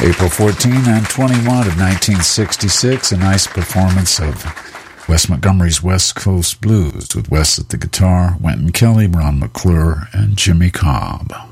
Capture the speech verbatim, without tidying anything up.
April fourteenth and twenty-one of nineteen sixty-six, a nice performance of Wes Montgomery's West Coast Blues with Wes at the guitar, Wynton Kelly, Ron McClure, and Jimmy Cobb.